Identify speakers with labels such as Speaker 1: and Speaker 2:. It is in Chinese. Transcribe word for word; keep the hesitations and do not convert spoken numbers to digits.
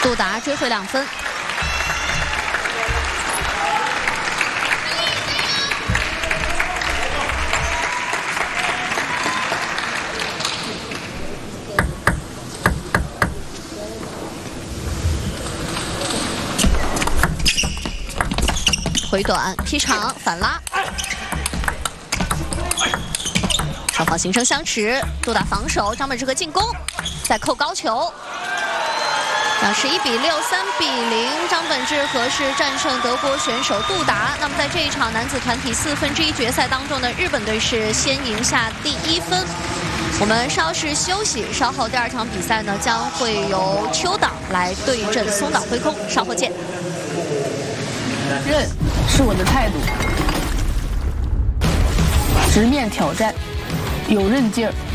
Speaker 1: 杜达追回两分。 回短劈长反拉，双方形成相持。杜达防守，张本智和进攻，再扣高球，这样是一比六、三比零，张本智和是战胜德国选手杜达。那么在这一场男子团体四分之一决赛当中呢，日本队是先赢下第一分。我们稍事休息，稍后第二场比赛呢将会由秋岛来对阵松岛辉空，稍后见。
Speaker 2: 认是我的态度，直面挑战，有韧劲儿。